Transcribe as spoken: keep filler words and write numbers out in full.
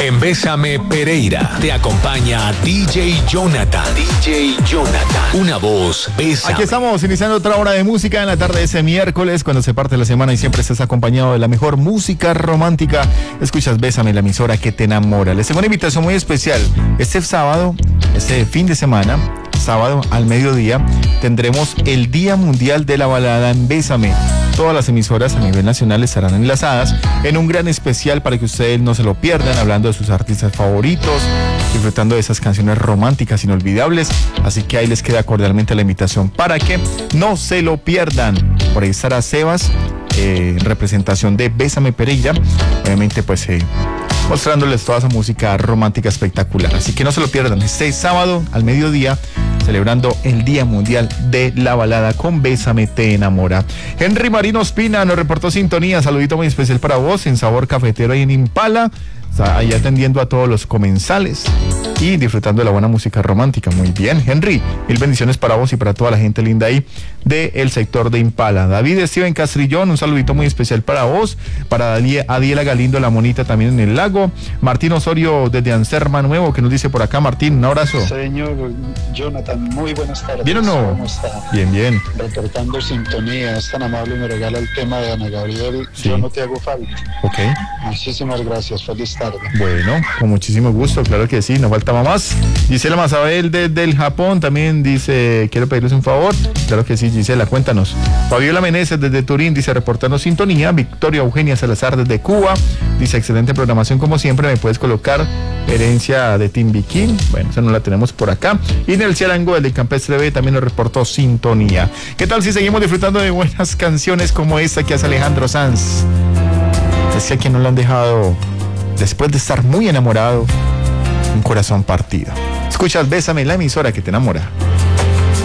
En Bésame Pereira te acompaña D J Jonathan. D J Jonathan. Una voz, Bésame. Aquí estamos iniciando otra hora de música en la tarde de ese miércoles, cuando se parte la semana y siempre estás acompañado de la mejor música romántica. Escuchas Bésame, la emisora que te enamora. Les tengo una invitación muy especial. Este sábado, este fin de semana, sábado al mediodía, tendremos el Día Mundial de la Balada en Bésame. Todas las emisoras a nivel nacional estarán enlazadas en un gran especial para que ustedes no se lo pierdan, hablando de sus artistas favoritos, disfrutando de esas canciones románticas inolvidables. Así que ahí les queda cordialmente la invitación para que no se lo pierdan. Por ahí estará Sebas, eh, en representación de Bésame Pereira, obviamente pues eh, mostrándoles toda esa música romántica espectacular. Así que no se lo pierdan, este sábado al mediodía, celebrando el Día Mundial de la Balada con Bésame Te Enamora. Henry Marino Espina nos reportó sintonía. Saludito muy especial para vos en Sabor Cafetero ahí en Impala. Está ahí atendiendo a todos los comensales y disfrutando de la buena música romántica. Muy bien, Henry. Mil bendiciones para vos y para toda la gente linda ahí del sector de Impala. David Steven Castrillón, un saludito muy especial para vos. Para Adiela Galindo, la monita también en el lago. Martín Osorio desde Anserma Nuevo, que nos dice por acá, Martín, un abrazo. Señor Jonathan, muy buenas tardes. ¿Bien o no? ¿Cómo está? Bien, bien. Reportando sintonía, es tan amable y me regala el tema de Ana Gabriel. Sí. Yo no te hago falta. Ok. Muchísimas gracias, feliz tarde. Bueno, con muchísimo gusto, claro que sí, no falta más. Gisela Mazabel desde el Japón también dice, quiero pedirles un favor. Claro que sí, Gisela, cuéntanos. Fabiola Meneses desde Turín dice, reportando sintonía. Victoria Eugenia Salazar desde Cuba dice, excelente programación como siempre, me puedes colocar Herencia de Timbiquí. Bueno, esa no la tenemos por acá. Y Nelcy Arango desde Campestre B también nos reportó sintonía. ¿Qué tal si seguimos disfrutando de buenas canciones como esta que hace Alejandro Sanz? Es que a quien no lo han dejado, después de estar muy enamorado, un corazón partido. Escuchas Bésame, la emisora que te enamora.